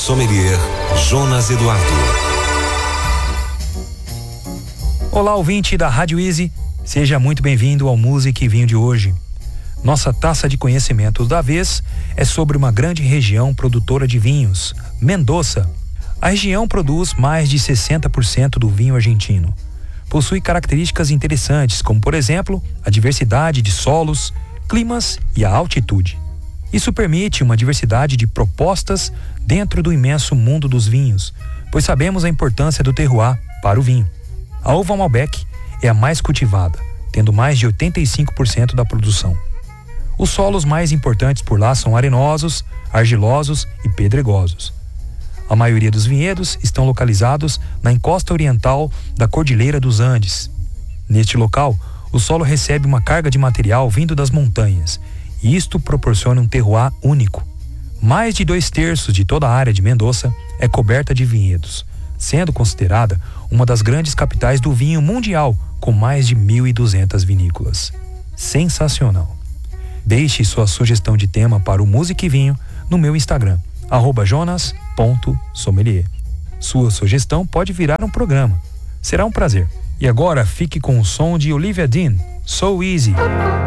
sommelier Jonas Eduardo. Olá, ouvinte da Rádio Easy, seja muito bem-vindo ao Música e Vinho de hoje. Nossa taça de conhecimento da vez é sobre uma grande região produtora de vinhos, Mendoza. A região produz mais de 60% do vinho argentino. Possui características interessantes, como por exemplo, a diversidade de solos, climas e a altitude. Isso permite uma diversidade de propostas dentro do imenso mundo dos vinhos, pois sabemos a importância do terroir para o vinho. A uva Malbec é a mais cultivada, tendo mais de 85% da produção. Os solos mais importantes por lá são arenosos, argilosos e pedregosos. A maioria dos vinhedos estão localizados na encosta oriental da Cordilheira dos Andes. Neste local, o solo recebe uma carga de material vindo das montanhas, e isto proporciona um terroir único. Mais de 2/3 de toda a área de Mendoza é coberta de vinhedos, sendo considerada uma das grandes capitais do vinho mundial, com mais de 1.200 vinícolas. Sensacional! Deixe sua sugestão de tema para o Música e Vinho no meu Instagram, @jonas.sommelier. Sua sugestão pode virar um programa. Será um prazer. E agora fique com o som de Olivia Dean, So Easy.